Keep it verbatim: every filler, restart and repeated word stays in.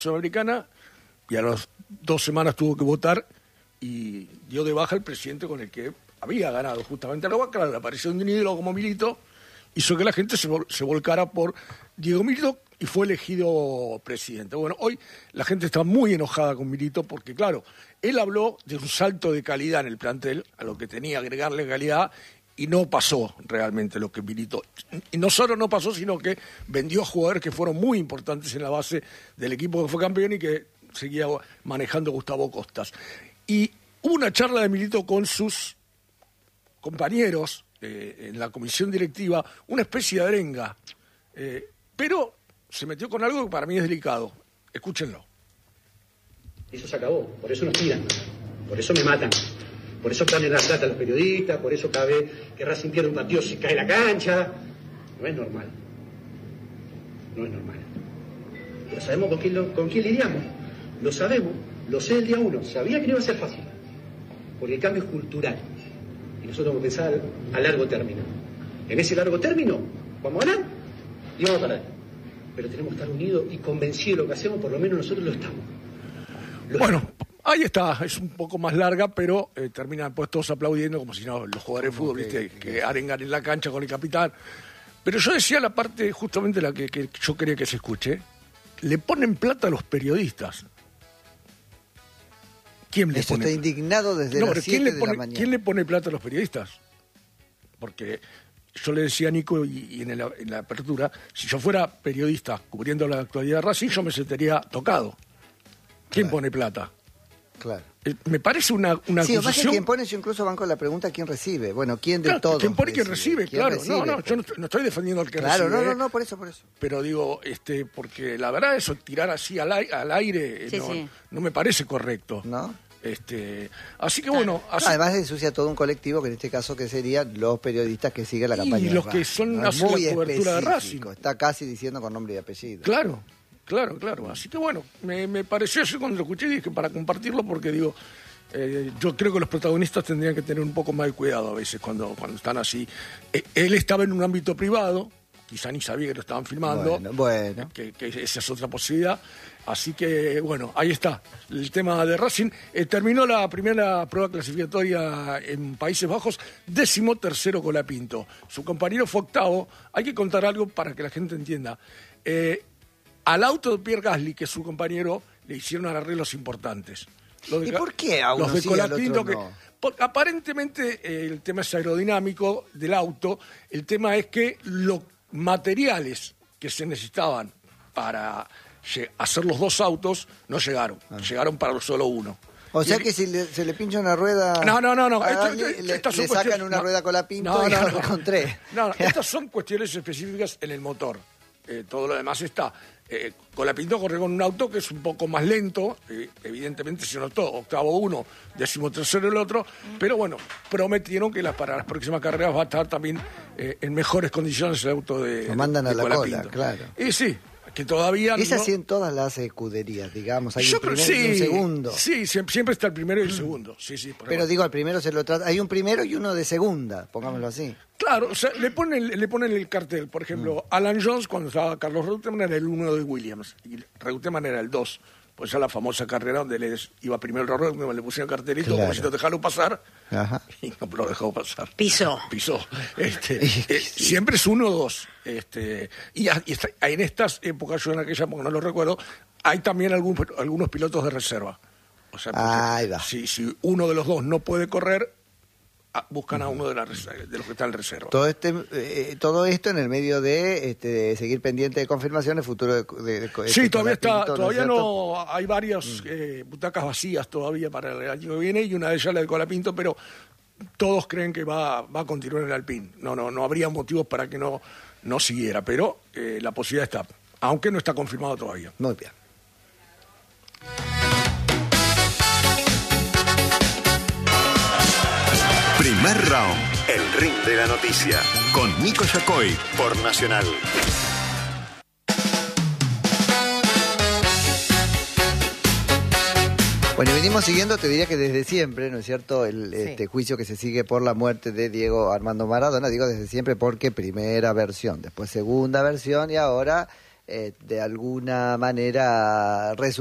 Sudamericana y a las dos semanas tuvo que votar y dio de baja el presidente con el que había ganado justamente la Boca. La aparición de un ídolo como Milito hizo que la gente se, vol- se volcara por Diego Milito y fue elegido presidente. Bueno, hoy la gente está muy enojada con Milito porque, claro, él habló de un salto de calidad en el plantel, a lo que tenía agregarle calidad, y no pasó realmente lo que Milito. Y no solo no pasó, sino que vendió jugadores que fueron muy importantes en la base del equipo que fue campeón y que seguía manejando Gustavo Costas. Y hubo una charla de Milito con sus compañeros eh, en la comisión directiva, una especie de arenga, eh, pero se metió con algo que para mí es delicado. Escúchenlo. Eso se acabó, por eso nos tiran, por eso me matan. Por eso están en la plata los periodistas, por eso cada vez que Racing pierde un partido se cae la cancha. No es normal. No es normal. Pero sabemos con quién, lo, con quién lidiamos. Lo sabemos, lo sé el día uno. Sabía que no iba a ser fácil. Porque el cambio es cultural. Y nosotros vamos a pensar a largo término. En ese largo término vamos a ganar y vamos a perder. Pero tenemos que estar unidos y convencidos de lo que hacemos, por lo menos nosotros lo estamos. Lo bueno. estamos. Ahí está, es un poco más larga, pero eh, terminan pues todos aplaudiendo como si no los jugadores de fútbol, ¿viste? Que arengan en la cancha con el capitán. Pero yo decía la parte justamente la que, que yo quería que se escuche. Le ponen plata a los periodistas. ¿Quién le Eso pone está indignado desde no, las pero siete ¿quién le de pone, la mañana. ¿Quién le pone plata a los periodistas? Porque yo le decía a Nico y, y en, el, en la apertura, si yo fuera periodista cubriendo la actualidad de Racing, yo me sentiría tocado. ¿Quién Claro. pone plata? Claro. Eh, Me parece una, una Sí, además que acusación... quien pone, yo incluso banco la pregunta quién recibe. Bueno, quién de Claro, todos. ¿quién pone y quién recibe? ¿Quién Claro, recibe? no, no, yo no, no estoy defendiendo al que Claro, recibe. no, no, ¿eh? no, por eso, por eso. Pero digo, este, porque la verdad eso, tirar así al, ai- al aire, eh, Sí, no, sí. no me parece correcto. ¿No? Este, así que bueno, así- Además ensucia todo un colectivo, que en este caso que serían los periodistas que siguen la Y campaña. de los que Racing, son- ¿no? Es hacen la muy cobertura de específico, Racing. está casi diciendo con nombre y apellido. claro, claro, claro. Así que bueno, me, me pareció eso cuando lo escuché y dije para compartirlo porque digo, eh, yo creo que los protagonistas tendrían que tener un poco más de cuidado a veces cuando, cuando están así. Eh, él estaba en un ámbito privado, quizá ni sabía que lo estaban filmando. Bueno, bueno. Que, que esa es otra posibilidad. Así que, bueno, ahí está el tema de Racing. Eh, terminó la primera prueba clasificatoria en Países Bajos, décimo tercero Colapinto. Su compañero fue octavo. Hay que contar algo para que la gente entienda. Eh, al auto de Pierre Gasly, que es su compañero, le hicieron arreglos importantes. Los de ¿Y Ga- por qué a uno los de sí y al Colapinto otro que- no? por- aparentemente eh, el tema es aerodinámico del auto. El tema es que los materiales que se necesitaban para lle- hacer los dos autos no llegaron, llegaron para solo uno. O Y sea el- que si le- se le pincha una rueda. No, no, no, no. a esto- alguien, esto- le, estas son le sacan cuestiones- una no. rueda con la pinto No, y no, ahora no. con tres. No, no, estas son cuestiones específicas en el motor. Eh, todo lo demás está. Eh, Colapinto corre con un auto que es un poco más lento, eh, evidentemente se notó, octavo uno, décimo tercero el otro, pero bueno, prometieron que las, para las próximas carreras va a estar también eh, en mejores condiciones el auto de Lo mandan de a la Colapinto. cola, claro. Y sí, que todavía Es no... así en todas las escuderías, digamos. Hay Yo un creo primero y un sí, segundo. sí, siempre, siempre está el primero y el segundo. Sí, sí, por Pero ejemplo. digo, al primero se lo trata. Hay un primero y uno de segunda, pongámoslo así. Claro, o sea, le ponen, le ponen el cartel. Por ejemplo, Alan Jones, cuando estaba Carlos Reutemann, era el uno de Williams. Y Reutemann era el dos. Pues ya la famosa carrera donde le iba primero el Reutemann, le pusieron el cartelito, Claro. como si no dejarlo pasar. Ajá. Y no lo dejó pasar. Pisó. Pisó. Este, eh, siempre es uno o dos. Este, y, a- y está- en estas épocas, yo en aquella época no lo recuerdo, hay también algún, algunos pilotos de reserva. O sea, porque Ahí va. si, si uno de los dos no puede correr, a- buscan a uno de, la reserva- de los que están en reserva. Todo este, eh, todo esto en el medio de, este, de seguir pendiente de confirmaciones, futuro de, de, de- Sí, este, todavía está, Colapinto, ¿no es todavía cierto? no, hay varias eh, butacas vacías todavía para el año que viene y una de ellas la de Colapinto, pero todos creen que va, va a continuar en el Alpine. No, no, no habría motivos para que no, no siguiera, pero eh, la posibilidad está, aunque no está confirmado todavía. Muy bien. Primer round, el ring de la noticia, con Nico Yacoy por Nacional. Bueno, y venimos siguiendo, te diría que desde siempre, ¿no es cierto?, el Sí. este juicio que se sigue por la muerte de Diego Armando Maradona, digo desde siempre porque primera versión, después segunda versión y ahora eh, de alguna manera